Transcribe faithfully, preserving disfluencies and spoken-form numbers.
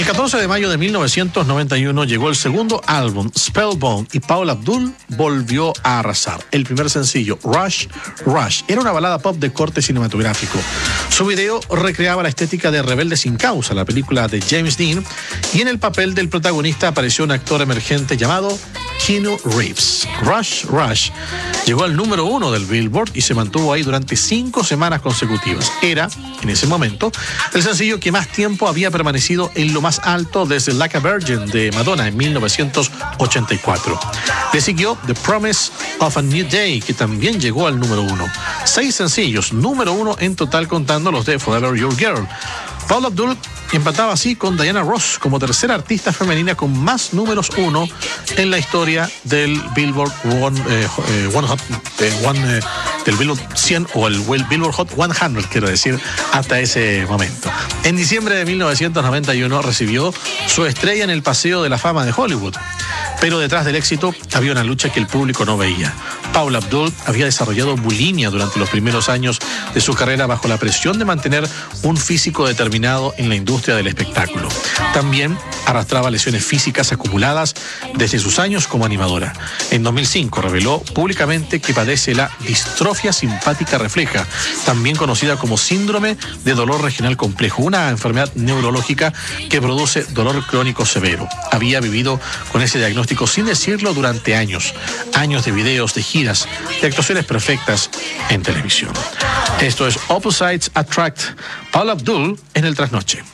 El catorce de mayo de mil novecientos noventa y uno llegó el segundo álbum, Spellbound, y Paula Abdul volvió a arrasar. El primer sencillo, Rush, Rush, era una balada pop de corte cinematográfico. Su video recreaba la estética de Rebelde sin causa, la película de James Dean, y en el papel del protagonista apareció un actor emergente llamado Keanu Reeves. Rush, Rush llegó al número uno del Billboard y se mantuvo ahí durante cinco semanas consecutivas. Era, en ese momento, el sencillo que más tiempo había permanecido en lo más alto desde Like a Virgin de Madonna en mil novecientos ochenta y cuatro. Le siguió The Promise of a New Day, que también llegó al número uno. Seis sencillos, número uno en total contando los de Forever Your Girl. Paula Abdul empataba así con Diana Ross como tercera artista femenina con más números uno en la historia del Billboard One, eh, eh, One Hot, eh, One, eh, del Billboard cien o el Billboard Hot cien, quiero decir, hasta ese momento. En diciembre de mil novecientos noventa y uno recibió su estrella en el Paseo de la Fama de Hollywood, pero detrás del éxito había una lucha que el público no veía. Paula Abdul había desarrollado bulimia durante los primeros años de su carrera bajo la presión de mantener un físico determinado en la industria del espectáculo. También arrastraba lesiones físicas acumuladas desde sus años como animadora. En dos mil cinco reveló públicamente que padece la distrofia simpática refleja, también conocida como síndrome de dolor regional complejo, una enfermedad neurológica que produce dolor crónico severo. Había vivido con ese diagnóstico sin decirlo durante años, años de videos, de giras, de actuaciones perfectas en televisión. Esto es Opposites Attract, Paula Abdul en el Trasnoche.